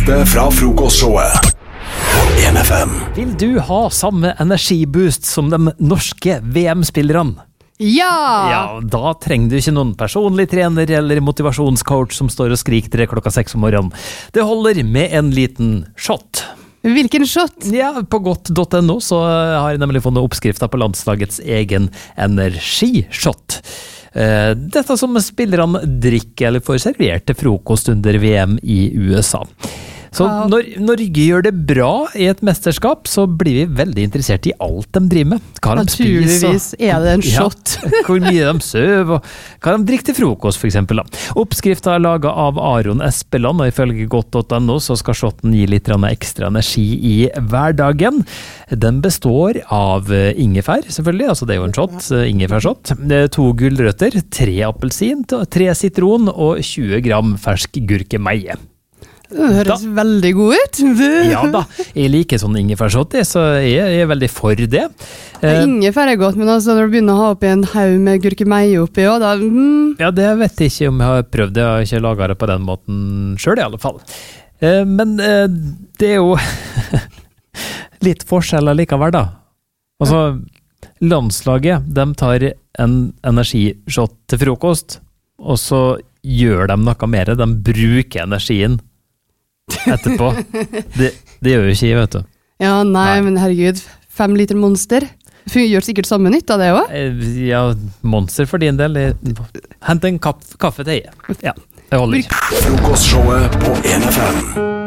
Det fra frokostshowet på 1FM. Vil du ha samme energiboost som de norske VM-spillerne? Ja, da trenger du ikke noen personlig trener eller motivasjonscoach som står og skriker til deg klokka 6 om morgenen. Det holder med en liten shot. Hvilken shot? Ja, på godt.no så har jeg nemlig funnet oppskrifter på landslagets egen energishot. Dette som spillerne drikker eller får servert til frokost under VM i USA. Så når Norge gjør det bra i et mesterskap, så blir vi veldig interessert i alt de driver med. Hva de Naturligvis er det en shot. Ja, hvor mye de søv, og hva de drikker til frokost, for eksempel. Oppskriften er laget av Aron Espeland, og ifølge godt.no så skal shotten gi litt ekstra energi i hverdagen. Den består av ingefær, selvfølgelig, altså det er jo en shot, ingefærshot. 2 gulrøtter, 3 appelsin, 3 sitron og 20 gram fersk gurkemeie. Det høres veldig god ut. Ja da, jeg liker sånn ingefærshot, så jeg er veldig for det. Ingefær er godt, men altså når du begynner å ha oppi en haug med gurkemeie oppi, da... Ja, det vet jeg ikke om jeg har prøvd, jeg har ikke laget det på den måten selv i alle fall. Men det er jo litt forskjell likevel da. Altså, landslaget, de tar en energishot til frokost, og så gjør de noe mer, de bruker energien etterpå. Det gjør jo ikke jeg, vet du. Ja, nei, men herregud, 5 liter Monster. Gjør sikkert samme nytt av det også? Ja, Monster for din del. Hent en kaffe til jeg. Ja, det holder ikke. Frokostshowet på 1FM.